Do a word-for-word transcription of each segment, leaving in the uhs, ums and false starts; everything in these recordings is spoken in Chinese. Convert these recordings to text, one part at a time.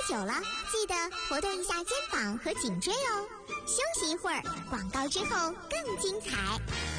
久了，记得活动一下肩膀和颈椎哦。休息一会儿，广告之后更精彩。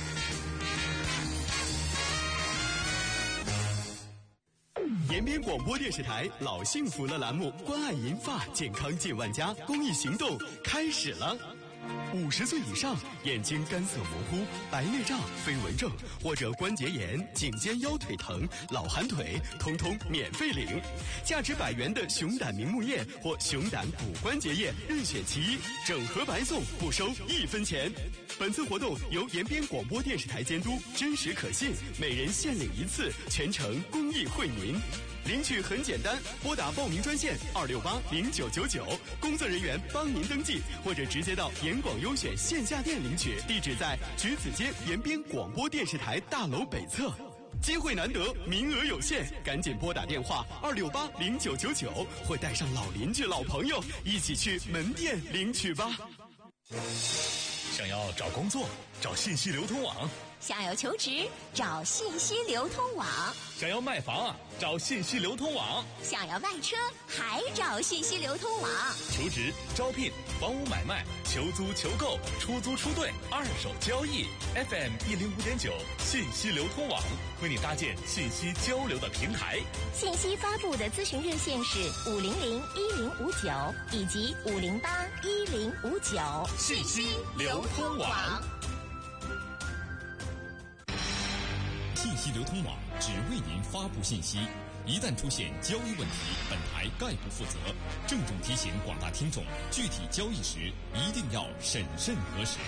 延边广播电视台老幸福了栏目关爱银发健康近万家公益行动开始了。五十岁以上，眼睛干涩模糊、白内障、飞蚊症或者关节炎、颈肩腰腿疼、老寒腿，通通免费领。价值百元的熊胆明目液或熊胆骨关节液，任选其一，整盒白送，不收一分钱。本次活动由延边广播电视台监督，真实可信，每人限领一次，全程公益惠民。领取很简单，拨打报名专线二六八零九九九，工作人员帮您登记，或者直接到延广优选线下店领取，地址在橘子街延边广播电视台大楼北侧。机会难得，名额有限，赶紧拨打电话二六八零九九九，或带上老邻居、老朋友一起去门店领取吧。 想要找工作，找信息流通网； 想要求职，找信息流通网； 想要卖房啊，找信息流通网； 想要卖车，还找信息流通网。 求职、招聘、房屋买卖、求租、求购、出租、出兑、二手交易 ，F M 一零五点九信息流通网为你搭建信息交流的平台。 信息发布的咨询热线是五零零一零五九以及五零八一零五九。 信息流通网。 信息流通网只为您发布信息，一旦出现交易问题，本台概不负责。郑重提醒广大听众，具体交易时一定要审慎核实。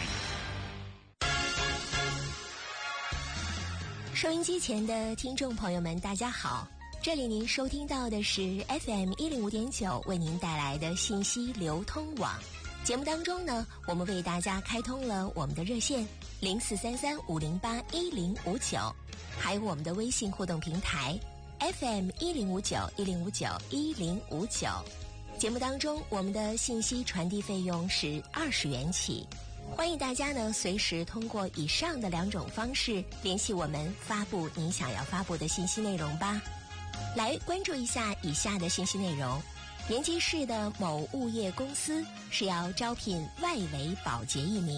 收音机前的听众朋友们，大家好，这里您收听到的是 F M 一零五点九为您带来的信息流通网。节目当中呢，我们为大家开通了我们的热线零四三三五零八一零五九，还有我们的微信互动平台 F M 一零五九一零五九一零五九。节目当中，我们的信息传递费用是二十元起，欢迎大家呢随时通过以上的两种方式联系我们，发布您想要发布的信息内容吧。来关注一下以下的信息内容。延吉市的某物业公司是要招聘外围保洁一名。